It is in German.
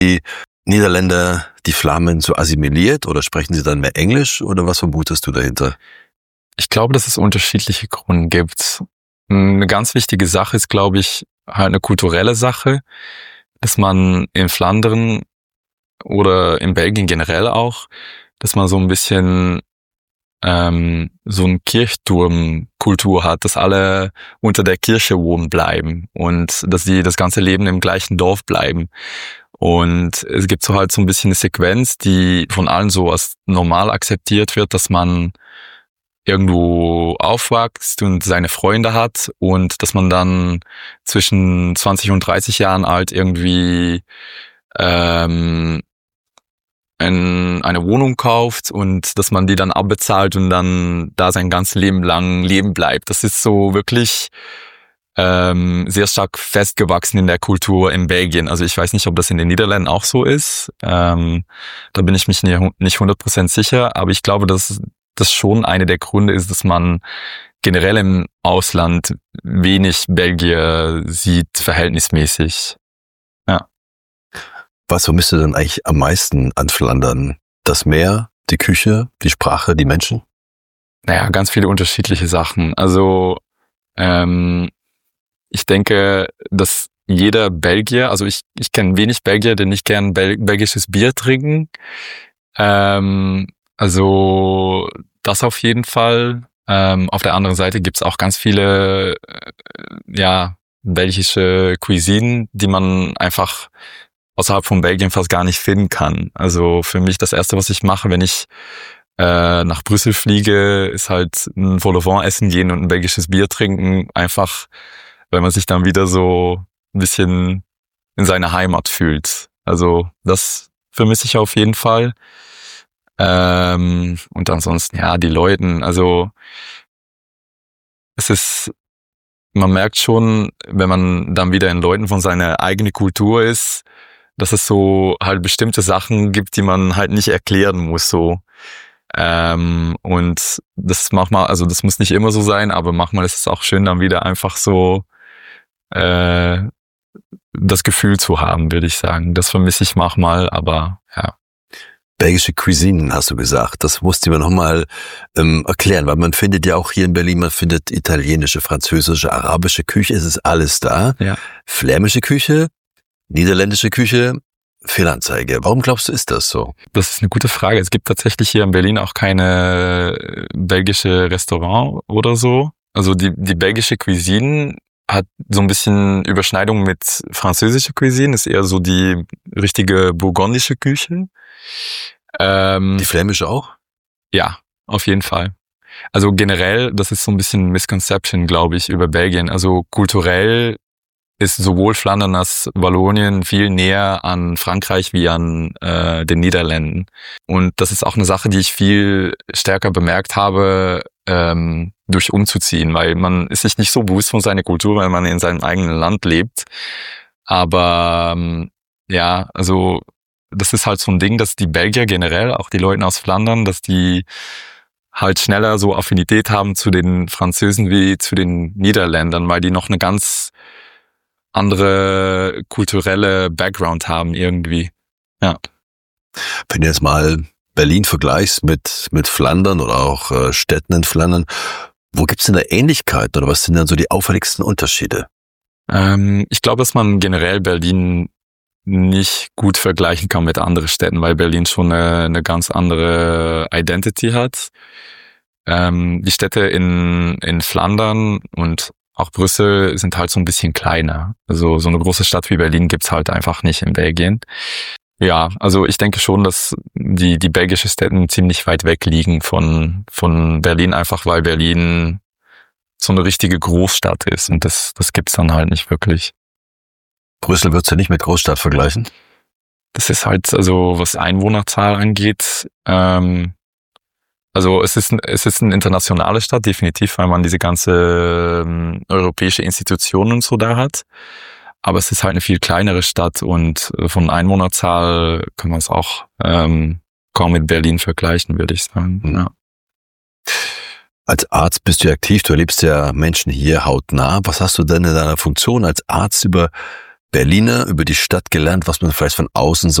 die Niederländer die Flamen so assimiliert oder sprechen sie dann mehr Englisch oder was vermutest du dahinter? Ich glaube, dass es unterschiedliche Gründe gibt. Eine ganz wichtige Sache ist, glaube ich, halt eine kulturelle Sache, dass man in Flandern oder in Belgien generell auch, dass man so ein bisschen so eine Kirchturmkultur hat, dass alle unter der Kirche wohnen bleiben und dass sie das ganze Leben im gleichen Dorf bleiben. Und es gibt so halt so ein bisschen eine Sequenz, die von allen so als normal akzeptiert wird, dass man irgendwo aufwächst und seine Freunde hat und dass man dann zwischen 20 und 30 Jahren alt irgendwie eine Wohnung kauft und dass man die dann abbezahlt und dann da sein ganzes Leben lang leben bleibt. Das ist so wirklich sehr stark festgewachsen in der Kultur in Belgien. Also ich weiß nicht, ob das in den Niederlanden auch so ist. Da bin ich mich nicht 100% sicher, aber ich glaube, dass das schon einer der Gründe ist, dass man generell im Ausland wenig Belgier sieht, verhältnismäßig. Ja. Was vermisst du denn eigentlich am meisten an Flandern? Das Meer, die Küche, die Sprache, die Menschen? Naja, ganz viele unterschiedliche Sachen. Also ich denke, dass jeder Belgier, also ich kenne wenig Belgier, die nicht gern belgisches Bier trinken. Also das auf jeden Fall. Auf der anderen Seite gibt's auch ganz viele belgische Cuisine, die man einfach außerhalb von Belgien fast gar nicht finden kann. Also für mich das Erste, was ich mache, wenn ich nach Brüssel fliege, ist halt ein Vol-au-Vent essen gehen und ein belgisches Bier trinken. Einfach, weil man sich dann wieder so ein bisschen in seiner Heimat fühlt. Also das vermisse ich auf jeden Fall. Und ansonsten, ja, die Leuten, also man merkt schon, wenn man dann wieder in Leuten von seiner eigenen Kultur ist, dass es so halt bestimmte Sachen gibt, die man halt nicht erklären muss, so. Und das manchmal, also das muss nicht immer so sein, aber manchmal ist es auch schön, dann wieder einfach so das Gefühl zu haben, würde ich sagen. Das vermisse ich manchmal, aber ja. Belgische Cuisine, hast du gesagt. Das musst du mir nochmal erklären, weil man findet ja auch hier in Berlin, man findet italienische, französische, arabische Küche, es ist alles da. Ja. Flämische Küche, niederländische Küche, Fehlanzeige. Warum glaubst du, ist das so? Das ist eine gute Frage. Es gibt tatsächlich hier in Berlin auch keine belgische Restaurant oder so. Also die belgische Cuisine hat so ein bisschen Überschneidung mit französischer Cuisine, ist eher so die richtige burgundische Küche. Die flämische auch? Ja, auf jeden Fall. Also generell, das ist so ein bisschen Misconception, glaube ich, über Belgien. Also kulturell ist sowohl Flandern als Wallonien viel näher an Frankreich wie an den Niederlanden. Und das ist auch eine Sache, die ich viel stärker bemerkt habe, durch umzuziehen, weil man ist sich nicht so bewusst von seiner Kultur, weil man in seinem eigenen Land lebt. Aber ja, also das ist halt so ein Ding, dass die Belgier generell, auch die Leute aus Flandern, dass die halt schneller so Affinität haben zu den Französen wie zu den Niederländern, weil die noch eine ganz andere kulturelle Background haben irgendwie. Ja. Wenn du jetzt mal Berlin vergleichst mit Flandern oder auch Städten in Flandern, wo gibt's denn da Ähnlichkeiten oder was sind dann so die auffälligsten Unterschiede? Ich glaube, dass man generell Berlin nicht gut vergleichen kann mit anderen Städten, weil Berlin schon eine ganz andere Identity hat. Die Städte in Flandern und auch Brüssel sind halt so ein bisschen kleiner. Also so eine große Stadt wie Berlin gibt's halt einfach nicht in Belgien. Ja, also ich denke schon, dass die belgische Städte ziemlich weit weg liegen von Berlin, einfach weil Berlin so eine richtige Großstadt ist und das gibt's dann halt nicht wirklich. Brüssel würdest du nicht mit Großstadt vergleichen? Das ist halt, also was Einwohnerzahl angeht, also es ist eine internationale Stadt, definitiv, weil man diese ganze europäische Institutionen und so da hat. Aber es ist halt eine viel kleinere Stadt und von Einwohnerzahl kann man es auch kaum mit Berlin vergleichen, würde ich sagen. Ja. Als Arzt bist du aktiv, du erlebst ja Menschen hier hautnah. Was hast du denn in deiner Funktion als Arzt über Berliner, über die Stadt gelernt, was man vielleicht von außen so